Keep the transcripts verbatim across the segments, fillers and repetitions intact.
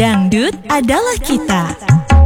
Dangdut adalah kita.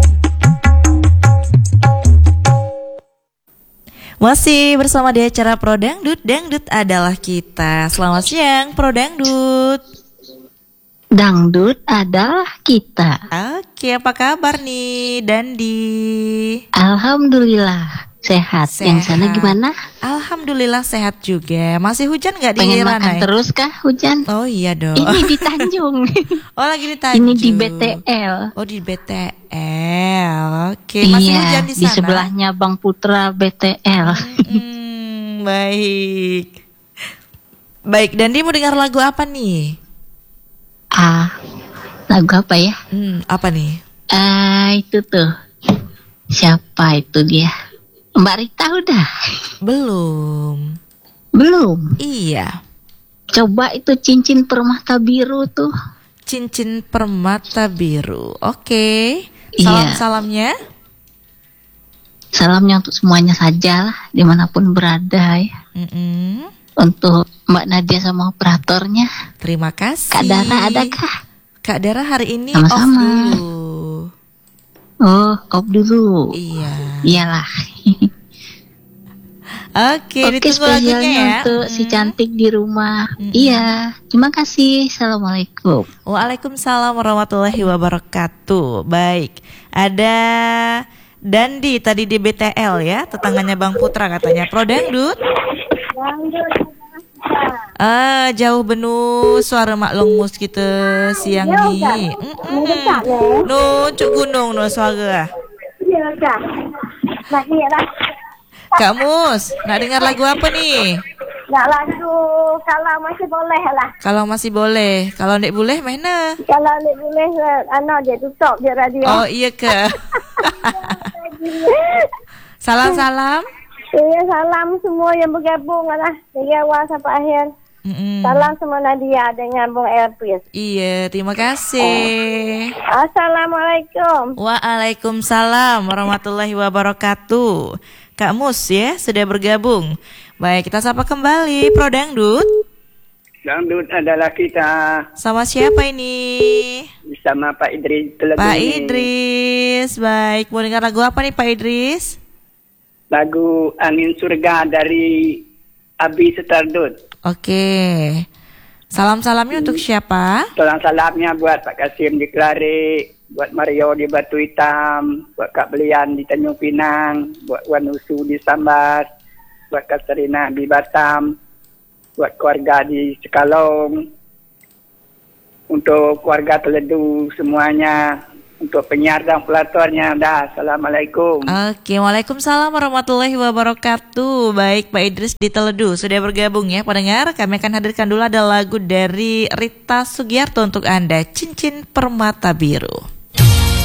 Masih bersama di acara Pro Dangdut, Dangdut adalah kita. Selamat siang Pro Dangdut. Dangdut adalah kita. Oke, apa kabar nih Dandi? Alhamdulillah sehat. Sehat. Yang sana gimana? Alhamdulillah sehat juga. Masih hujan nggak di Pengen Ranai? makan terus kah hujan? Oh iya dong. Ini di Tanjung. Oh lagi di Tanjung. Ini di B T L. Oh di B T L. Oke, masih Iya, hujan di sana. di sebelahnya Bang Putra B T L. Hmm, baik. Baik, Dandi mau dengar lagu apa nih? Ah, lagu apa ya? Hmm, apa nih? Ah, itu tuh. Siapa itu dia? Mbak Rita udah? Belum. Belum. Iya. Coba itu cincin permata biru tuh. Cincin permata biru. Oke. Iya. Salam-salamnya. Salamnya untuk semuanya saja lah, dimanapun berada ya. Mm-mm. Untuk Mbak Nadia sama operatornya. Terima kasih. Kak Dara adakah? Kak Dara hari ini Sama-sama. off dulu. Oh, off dulu. Iya. Iyalah. Oke, Oke, ditunggu lagunya spesialnya ya. untuk Hmm. si cantik di rumah. Mm-mm. Iya, terima kasih. Assalamualaikum. Waalaikumsalam warahmatullahi wabarakatuh. Baik, ada Dandi tadi di B T L ya, tetangganya Bang Putra katanya. Pro Dangdut. Ah, jauh benu suara maklong mus kita siang ni. No, cuk gunung no suara. Kak Mus, nak dengar lagu apa nih? Nak lagu kalau masih boleh lah. Kalau masih boleh, kalau ndak boleh mana? Kalau ni boleh, anak dia tutup je radio. Oh iya ke? Salam-salam. Ya, salam semua yang bergabung lah dari awal sampai akhir. Mm-mm. Salam semua Nadia dengan Bung Elpris. Iya, terima kasih. Assalamualaikum. Waalaikumsalam warahmatullahi wabarakatuh. Kak Mus ya sudah bergabung. Baik, kita sapa kembali Pro Dangdut. Dangdut adalah kita. Sama siapa ini? Bersama Pak Idris Telepon. Pak Idris. Baik, mau dengar lagu apa nih Pak Idris? Lagu Angin Surga dari Abi Setardut. Oke. Salam-salamnya untuk siapa? Salam salamnya buat Pak Kasim di Kelari, buat Mario di Batu Hitam, buat Kak Belian di Tanjung Pinang, buat Wan Usu di Sambas, buat Kak Serina di Batam, buat keluarga di Cikalong, untuk keluarga Teledu semuanya, untuk penyiar dan operatornya. Dah, Assalamualaikum. Oke, waalaikumsalam warahmatullahi wabarakatuh. Baik, Pak Idris di Teledu sudah bergabung ya, pendengar. Kami akan hadirkan dulu ada lagu dari Rita Sugiarto untuk Anda, Cincin Permata Biru.